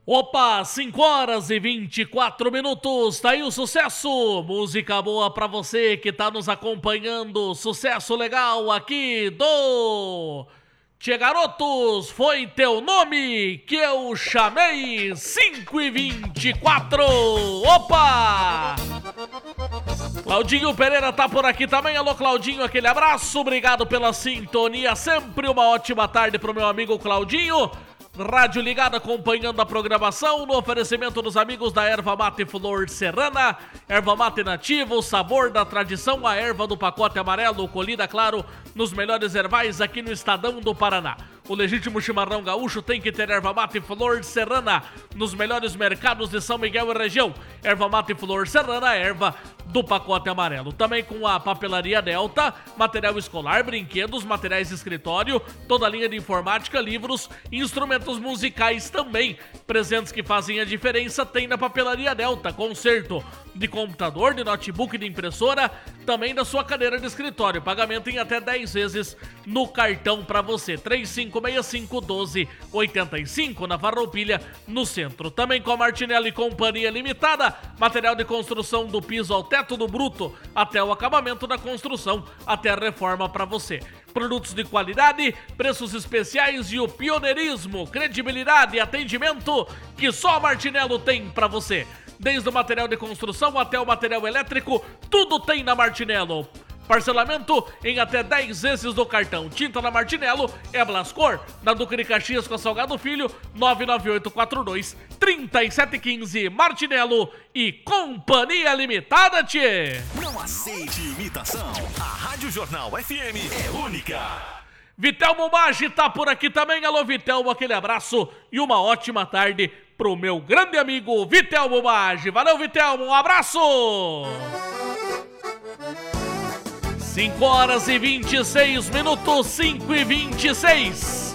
Opa, 5 horas e 24 minutos, tá aí o sucesso, música boa pra você que tá nos acompanhando, sucesso legal aqui do Tchê Garotos, foi teu nome que eu chamei, 5 e 24, opa! Claudinho Pereira tá por aqui também, alô Claudinho, aquele abraço, obrigado pela sintonia, sempre uma ótima tarde pro meu amigo Claudinho. Rádio ligada acompanhando a programação no oferecimento dos amigos da Erva Mate Flor Serrana, Erva Mate nativa, o sabor da tradição, a erva do pacote amarelo, colhida, claro, nos melhores ervais aqui no Estadão do Paraná. O legítimo chimarrão gaúcho tem que ter Erva Mate Flor Serrana nos melhores mercados de São Miguel e região. Erva Mate Flor Serrana, erva do pacote amarelo. Também com a Papelaria Delta, material escolar, brinquedos, materiais de escritório, toda a linha de informática, livros, instrumentos musicais também. Presentes que fazem a diferença tem na Papelaria Delta. Conserto de computador, de notebook, de impressora, também da sua cadeira de escritório. Pagamento em até 10 vezes no cartão para você. 3565-1285 na Farroupilha, no centro. Também com a Martinelli Companhia Limitada, material de construção do piso ao teto do bruto, até o acabamento da construção, até a reforma para você. Produtos de qualidade, preços especiais e o pioneirismo, credibilidade e atendimento que só a Martinello tem para você. Desde o material de construção até o material elétrico, tudo tem na Martinello. Parcelamento em até 10 vezes do cartão. Tinta na Martinello é Blascor, na Duque de Caxias com a Salgado Filho, 99842-3715. Martinello e Companhia Limitada, tchê! Não aceite imitação. A Rádio Jornal FM é única. Vitelmo Maggi tá por aqui também. Alô, Vitelmo, aquele abraço e uma ótima tarde pro meu grande amigo Vitelmo Maggi. Valeu, Vitelmo, um abraço! 5 horas e 26 minutos, 5 e 26.